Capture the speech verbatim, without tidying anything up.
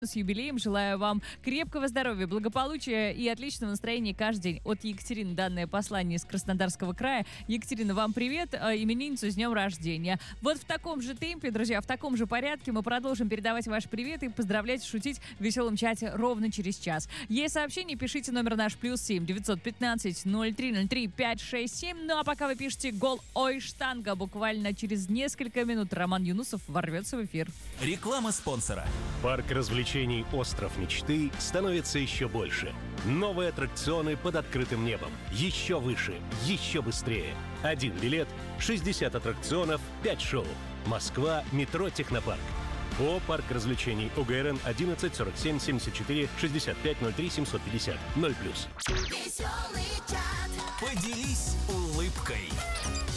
С юбилеем желаю вам крепкого здоровья, благополучия и отличного настроения каждый день. От Екатерины данное послание из Краснодарского края. Екатерина, вам привет, именинницу с днем рождения. Вот в таком же темпе, друзья, в таком же порядке мы продолжим передавать ваш привет и поздравлять, шутить в веселом чате ровно через час. Есть сообщение, пишите номер наш плюс семь девятьсот пятнадцать ноль три ноль три пять шесть семь. Ну а пока вы пишете гол ой штанга, буквально через несколько минут Роман Юнусов ворвется в эфир. Реклама спонсора. Парк развлечений «Остров мечты» становится еще больше. Новые аттракционы под открытым небом. Еще выше, еще быстрее. Один билет, шестьдесят аттракционов, пять шоу. Москва, метро «Технопарк». ООО «Парк развлечений» ОГРН одиннадцать сорок семь семьдесят четыре шестьдесят пять ноль три семьсот пятьдесят ноль плюс. Поделись улыбкой.